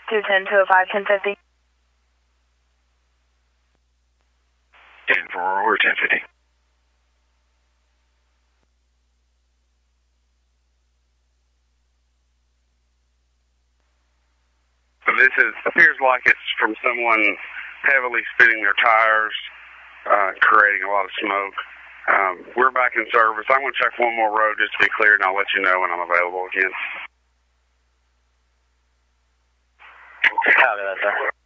210, 205, 1050. 10 for Aurora, 1050. This appears like it's from someone heavily spinning their tires, creating a lot of smoke. We're back in service. I'm going to check one more road just to be clear, and I'll let you know when I'm available again. Copy that, sir.